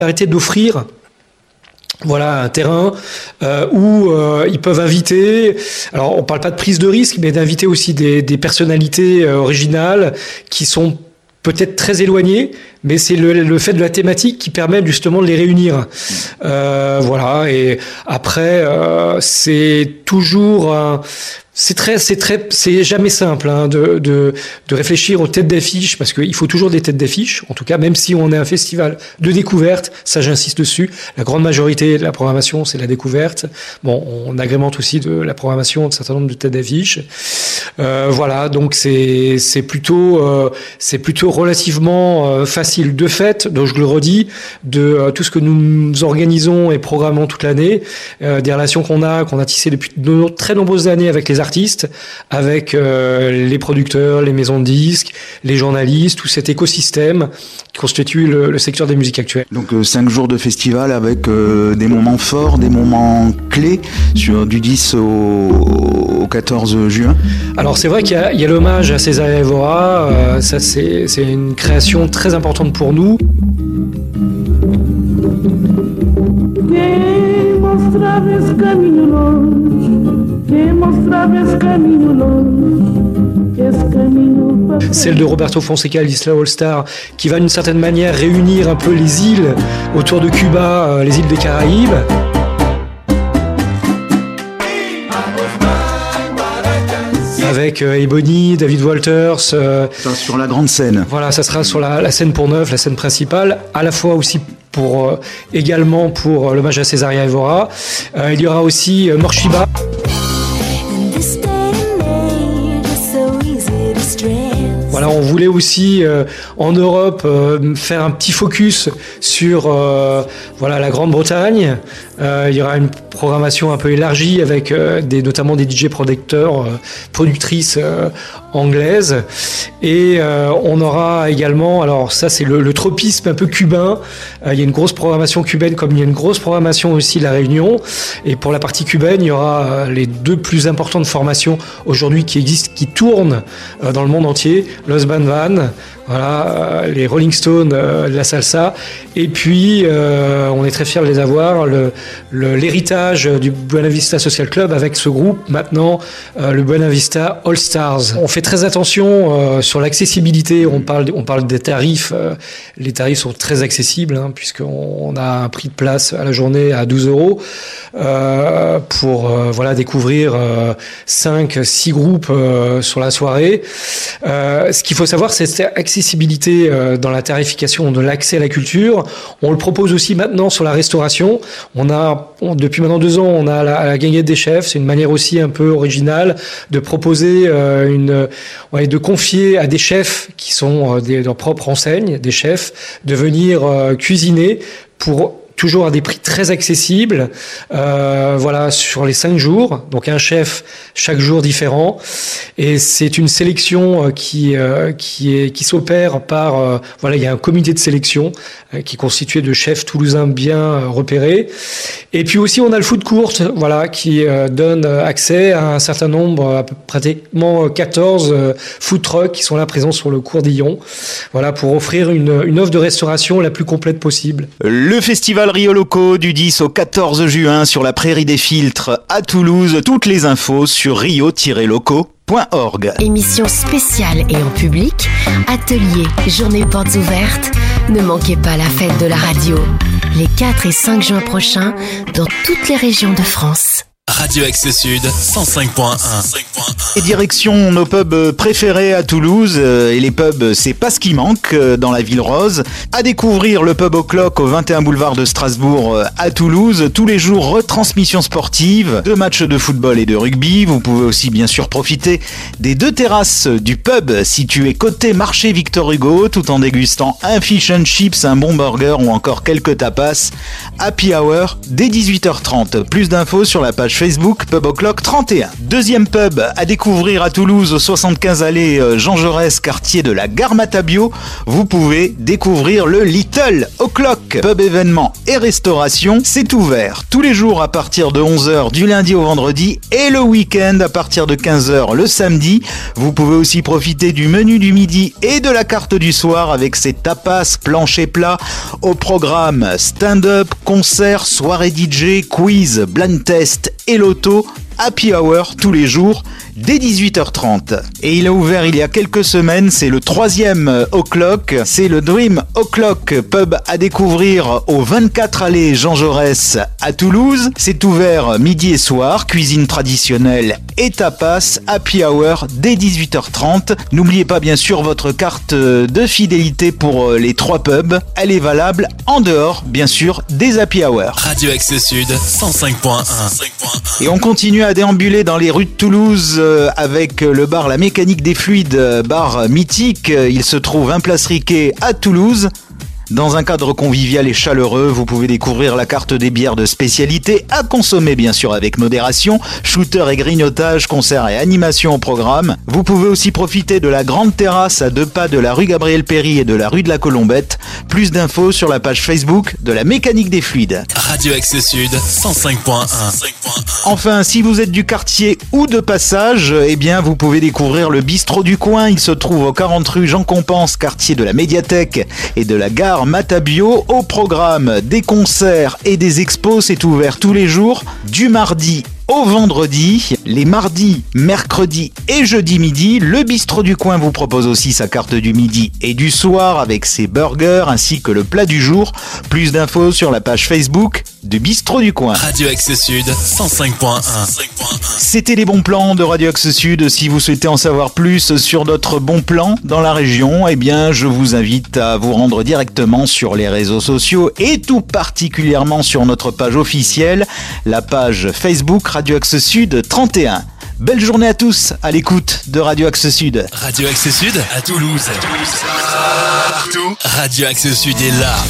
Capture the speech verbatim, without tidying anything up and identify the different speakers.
Speaker 1: Arrêter d'offrir voilà un terrain euh, où euh, ils peuvent inviter, alors on parle pas de prise de risque, mais d'inviter aussi des, des personnalités euh, originales qui sont peut-être très éloignées, mais c'est le, le fait de la thématique qui permet justement de les réunir. Euh, voilà, et après euh, c'est toujours un, c'est très, c'est très, c'est jamais simple hein, de, de, de réfléchir aux têtes d'affiche, parce qu'il faut toujours des têtes d'affiche. En tout cas, même si on est un festival de découverte, ça j'insiste dessus. La grande majorité de la programmation, c'est la découverte. Bon, on agrémente aussi de la programmation d'un certain nombre de têtes d'affiche. Euh, voilà, donc c'est, c'est plutôt, euh, c'est plutôt relativement euh, facile. De fait, donc je le redis, de euh, tout ce que nous organisons et programmons toute l'année, euh, des relations qu'on a, qu'on a tissées depuis de no- très nombreuses années avec les artistes, avec euh, les producteurs, les maisons de disques, les journalistes, tout cet écosystème qui constitue le, le secteur des musiques actuelles.
Speaker 2: Donc euh, cinq jours de festival avec euh, des moments forts, des moments clés sur du dix au, au quatorze juin.
Speaker 1: Alors c'est vrai qu'il y a, il y a l'hommage à Cesaria Evora, euh, ça c'est, c'est une création très importante pour nous. Celle de Roberto Fonseca, l'Isla All Star, qui va d'une certaine manière réunir un peu les îles autour de Cuba, euh, les îles des Caraïbes. Avec euh, Ebony, David Walters. Euh,
Speaker 2: sur la grande scène.
Speaker 1: Voilà, ça sera sur la, la scène Pont-Neuf, la scène principale, à la fois aussi pour euh, également pour euh, l'hommage à Cesaria Evora. Euh, il y aura aussi euh, Morshiba. Voilà, on voulait aussi euh, en Europe euh, faire un petit focus sur euh, voilà la Grande-Bretagne. Euh, il y aura une programmation un peu élargie avec euh, des, notamment des D J producteurs, euh, productrices euh, anglaises. Et euh, on aura également, alors ça c'est le, le tropisme un peu cubain. Euh, il y a une grosse programmation cubaine, comme il y a une grosse programmation aussi de la Réunion. Et pour la partie cubaine, il y aura euh, les deux plus importantes formations aujourd'hui qui existent, qui tournent euh, dans le monde entier. Los Van Van, voilà, euh, les Rolling Stones euh, de la salsa, et puis euh, on est très fiers de les avoir, le, le, l'héritage du Buena Vista Social Club avec ce groupe maintenant, euh, le Buena Vista All Stars. On fait très attention euh, sur l'accessibilité, on parle, on parle des tarifs, euh, les tarifs sont très accessibles, hein, puisqu'on a un prix de place à la journée à douze euros euh, pour euh, voilà, découvrir euh, cinq six groupes euh, sur la soirée. Euh, ce qu'il faut savoir, c'est cette accessibilité euh, dans la tarification de l'accès à la culture. On le propose aussi maintenant sur la restauration. On a, on, depuis maintenant deux ans, on a la, la Guinguette des chefs. C'est une manière aussi un peu originale de proposer euh, une, ouais, de confier à des chefs qui sont euh, des, leur propre enseigne, des chefs, de venir euh, cuisiner pour toujours à des prix très accessibles, euh, voilà, sur les cinq jours. Donc un chef chaque jour différent, et c'est une sélection euh, qui euh, qui est qui s'opère par euh, voilà, il y a un comité de sélection euh, qui est constitué de chefs toulousains bien euh, repérés. Et puis aussi on a le food court, voilà, qui euh, donne accès à un certain nombre, à peu, pratiquement quatorze euh, food trucks qui sont là présents sur le cours d'Illon, voilà, pour offrir une une offre de restauration la plus complète possible.
Speaker 2: Le festival Rio Loco du dix au quatorze juin sur la Prairie des Filtres à Toulouse. Toutes les infos sur rio tiret loco point org.
Speaker 3: Émission spéciale et en public, atelier, journée portes ouvertes. Ne manquez pas la fête de la radio, les quatre et cinq juin prochains, dans toutes les régions de France.
Speaker 4: Radio Axe Sud, cent cinq point un.
Speaker 2: Et direction nos pubs préférés à Toulouse. Et les pubs, c'est pas ce qui manque dans la ville rose. À découvrir le pub O'Clock au vingt et un boulevard de Strasbourg à Toulouse. Tous les jours, retransmission sportive, de matchs de football et de rugby. Vous pouvez aussi bien sûr profiter des deux terrasses du pub situé côté marché Victor Hugo, tout en dégustant un fish and chips, un bon burger ou encore quelques tapas. Happy Hour dès dix-huit heures trente. Plus d'infos sur la page Facebook Facebook Pub O'Clock trente et un. Deuxième pub à découvrir à Toulouse, au soixante-quinze allée Jean Jaurès, quartier de la Gare Matabio. Vous pouvez découvrir le Little O'Clock. Pub événements et restauration, c'est ouvert tous les jours à partir de onze heures du lundi au vendredi et le week-end à partir de quinze heures le samedi. Vous pouvez aussi profiter du menu du midi et de la carte du soir avec ses tapas, plancher plat. Au programme stand-up, concert, soirée D J, quiz, blind test et loto. Happy Hour tous les jours dès dix-huit heures trente. Et il a ouvert il y a quelques semaines, c'est le troisième O'Clock, c'est le Dream O'Clock, pub à découvrir au vingt-quatre allée Jean Jaurès à Toulouse. C'est ouvert midi et soir, cuisine traditionnelle et tapas, Happy Hour dès dix-huit heures trente. N'oubliez pas bien sûr votre carte de fidélité pour les trois pubs, elle est valable en dehors bien sûr des Happy Hour.
Speaker 4: Radio Axe Sud cent cinq point un.
Speaker 2: Et on continue à déambuler dans les rues de Toulouse euh, avec le bar La Mécanique des Fluides, euh, bar mythique. Il se trouve un place Riquet à Toulouse. Dans un cadre convivial et chaleureux, vous pouvez découvrir la carte des bières de spécialité à consommer bien sûr avec modération, shooter et grignotage, concerts et animations au programme. Vous pouvez aussi profiter de la grande terrasse à deux pas de la rue Gabriel-Péry et de la rue de la Colombette. Plus d'infos sur la page Facebook de La Mécanique des Fluides.
Speaker 4: Radio Axe Sud cent cinq point un.
Speaker 2: Enfin, si vous êtes du quartier ou de passage, eh bien vous pouvez découvrir le bistrot du coin. Il se trouve au quarante rue Jean Compense, quartier de la Médiathèque et de la Gare Matabio. Au programme des concerts et des expos, c'est ouvert tous les jours du mardi au vendredi, les mardis, mercredis et jeudi midi. Le bistrot du coin vous propose aussi sa carte du midi et du soir avec ses burgers ainsi que le plat du jour. Plus d'infos sur la page Facebook du bistrot du coin.
Speaker 4: Radio Axe Sud cent cinq point un.
Speaker 2: C'était les bons plans de Radio Axe Sud. Si vous souhaitez en savoir plus sur notre bons plans dans la région, eh bien je vous invite à vous rendre directement sur les réseaux sociaux et tout particulièrement sur notre page officielle, la page Facebook Radio Axe Sud trente et un. Belle journée à tous à l'écoute de Radio Axe Sud.
Speaker 4: Radio Axe Sud à Toulouse. Partout, Radio Axe Sud est là.